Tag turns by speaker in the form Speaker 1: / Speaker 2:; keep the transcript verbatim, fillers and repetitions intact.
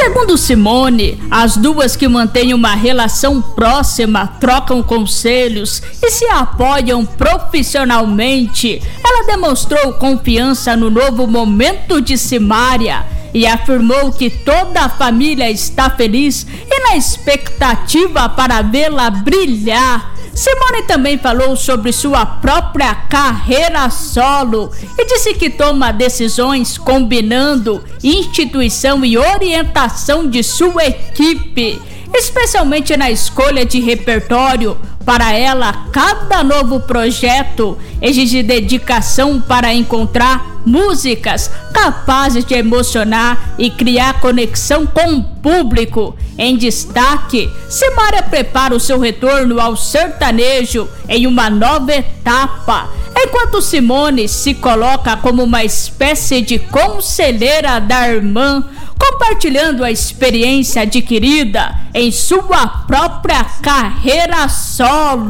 Speaker 1: Segundo Simone, as duas que mantêm uma relação próxima trocam conselhos e se apoiam profissionalmente. Ela demonstrou confiança no novo momento de Simária e afirmou que toda a família está feliz e na expectativa para vê-la brilhar. Simone também falou sobre sua própria carreira solo e disse que toma decisões combinando instituição e orientação de sua equipe, especialmente na escolha de repertório. Para ela, cada novo projeto exige dedicação para encontrar músicas capazes de emocionar e criar conexão com o público. Em destaque, Simária prepara o seu retorno ao sertanejo em uma nova etapa, enquanto Simone se coloca como uma espécie de conselheira da irmã, compartilhando a experiência adquirida em sua própria carreira solo.